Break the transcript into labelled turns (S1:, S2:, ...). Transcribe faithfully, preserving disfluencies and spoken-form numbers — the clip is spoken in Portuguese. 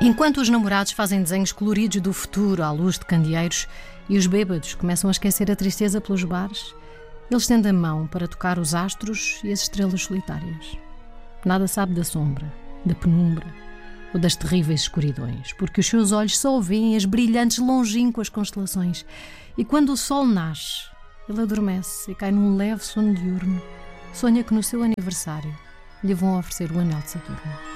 S1: Enquanto os namorados fazem desenhos coloridos do futuro à luz de candeeiros e os bêbados começam a esquecer a tristeza pelos bares, ele estende a mão para tocar os astros e as estrelas solitárias. Nada sabe da sombra, da penumbra ou das terríveis escuridões, porque os seus olhos só veem as brilhantes longínquas constelações. E quando o sol nasce, ele adormece e cai num leve sono diurno. Sonha que no seu aniversário lhe vão oferecer o anel de Saturno.